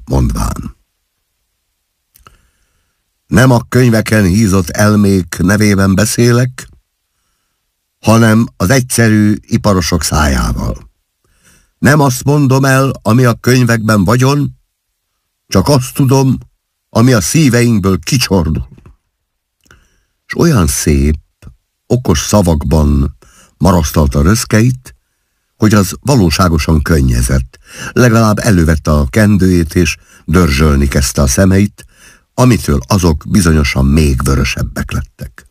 mondván: nem a könyveken hízott elmék nevében beszélek, hanem az egyszerű iparosok szájával. Nem azt mondom el, ami a könyvekben vagyon, csak azt tudom, ami a szíveinkből kicsordul. És olyan szép, okos szavakban marasztalta röszkeit, hogy az valóságosan könnyezett. Legalább elővette a kendőjét, és dörzsölni kezdte a szemeit, amitől azok bizonyosan még vörösebbek lettek.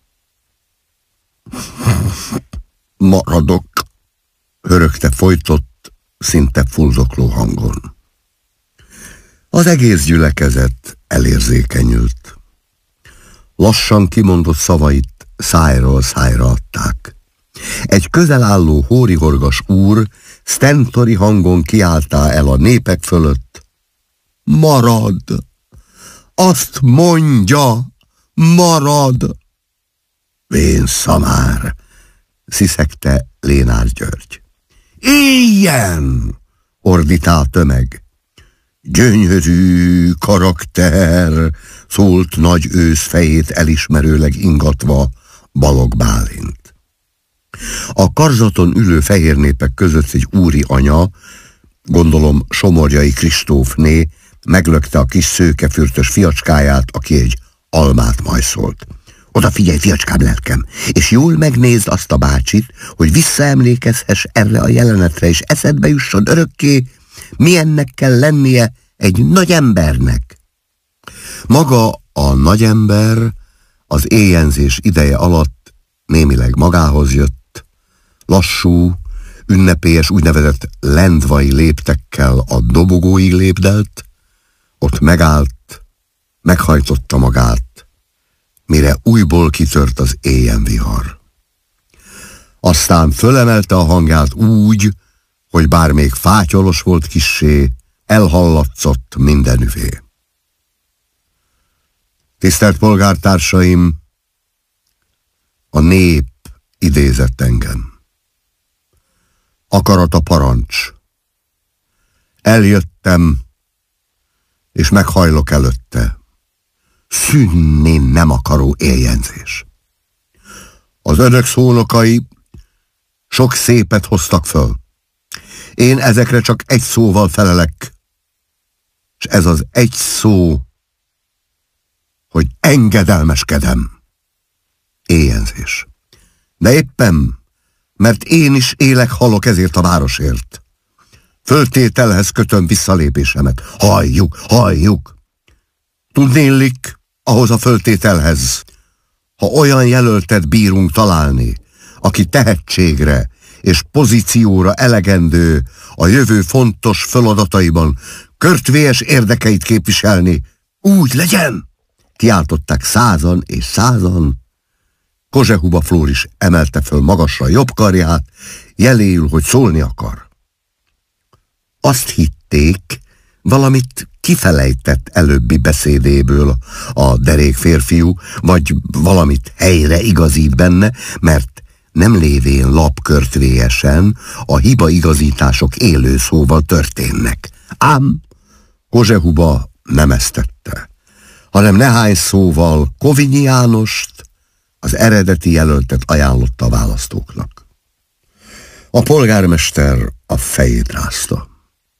Maradok, hörögte folytott, szinte fuldokló hangon. Az egész gyülekezet elérzékenyült. Lassan kimondott szavait szájról szájra adták. Egy közel álló hórihorgas úr sztentori hangon kiáltá el a népek fölött: marad! Azt mondja, marad! Vén szamár, sziszegte Lénár György. Éljen! Ordítál tömeg. Gyönyörű karakter, szólt nagy ősz fejét elismerőleg ingatva Balogh Bálint. A karzaton ülő fehér népek között egy úri anya, gondolom Somorjai Kristófné, meglökte a kis szőkefürtös fiacskáját, aki egy almát majszolt. Oda figyelj, fiacskám, lelkem, és jól megnézd azt a bácsit, hogy visszaemlékezhess erre a jelenetre, és eszedbe jusson örökké, milyennek kell lennie egy nagy embernek. Maga a nagyember az éjjenzés ideje alatt némileg magához jött, lassú, ünnepélyes úgynevezett lendvai léptekkel a dobogóig lépdelt, ott megállt, meghajtotta magát, mire újból kitört az éjjenvihar. Aztán fölemelte a hangját úgy, hogy bár még fátyolos volt kissé, elhallatszott mindenüvé. Tisztelt polgártársaim, a nép idézett engem. Akarata parancs. Eljöttem, és meghajlok előtte. Szűnni nem akaró éjjenzés. Az önök szónokai sok szépet hoztak föl. Én ezekre csak egy szóval felelek, és ez az egy szó, hogy engedelmeskedem. Éjjenzés. De éppen, mert én is élek, halok ezért a városért. Föltételhez kötöm visszalépésemet. Halljuk, halljuk! Tudnélik, ahhoz a föltételhez, ha olyan jelöltet bírunk találni, aki tehetségre és pozícióra elegendő a jövő fontos feladataiban körtvélyes érdekeit képviselni, úgy legyen! Kiáltották százan és százan. Kozsehuba Flór is emelte föl magasra jobb karját, jeléül, hogy szólni akar. Azt hitték, valamit kifelejtett előbbi beszédéből a derék férfiú, vagy valamit helyre igazít benne, mert nem lévén lapkörtvélyesen a hibaigazítások élő szóval történnek. Ám Kozsehuba nem ezt tette, hanem nehány szóval Kovinyi Jánost, az eredeti jelöltet ajánlotta a választóknak. A polgármester a fejét rázta.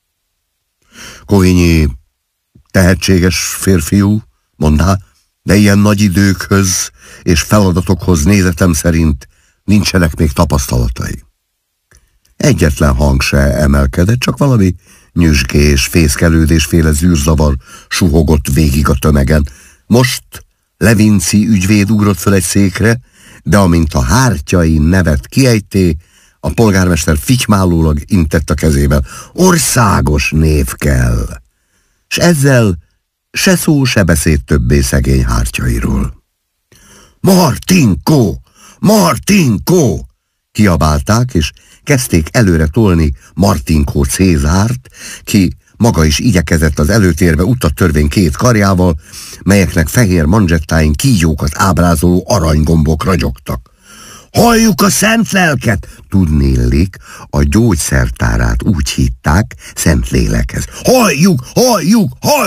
Kovinyi tehetséges férfiú, mondá, de ilyen nagy időkhöz és feladatokhoz nézetem szerint nincsenek még tapasztalatai. Egyetlen hang se emelkedett, csak valami nyüzsgés, fészkelődésféle zűrzavar suhogott végig a tömegen. Most Levinci ügyvéd ugrott föl egy székre, de amint a Hártyai nevet kiejté, a polgármester fitymálólag intett a kezével. Országos név kell. S ezzel se szó, se beszéd többé szegény Hártyairól. Martinko! Martinko! Kiabálták, és kezdték előre tolni Martinko Cézárt, ki maga is igyekezett az előtérbe utat törvény két karjával, melyeknek fehér manzsettáin kígyókat ábrázoló aranygombok ragyogtak. Halljuk a szent lelket! Tudnélik, a gyógyszertárát úgy hitták Szent Lélekhez. Halljuk, halljuk, halljuk!